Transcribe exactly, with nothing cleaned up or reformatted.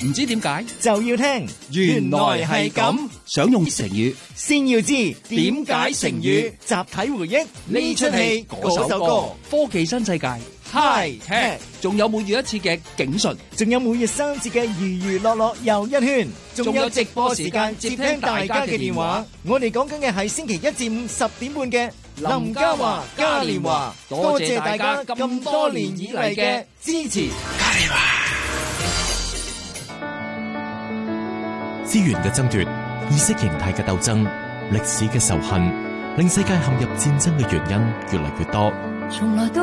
唔知點解就要聽，原來係咁。 想用成語， 先要知點解成語。集體回憶呢出戲嗰首歌， 科技新世界 High Tech， 仲有每月一次嘅警訊， 仲有每月三次嘅娛娛樂樂又一圈，仲有直播時間接聽大家嘅電話。我哋講緊嘅係星期一至五十點半嘅林嘉華嘉年華。多謝大家咁多年以嚟嘅支持。嘉年華。 資源嘅爭奪、意識形態嘅鬥爭、歷史嘅仇恨，令世界陷入戰爭嘅原因越嚟越多。 從來都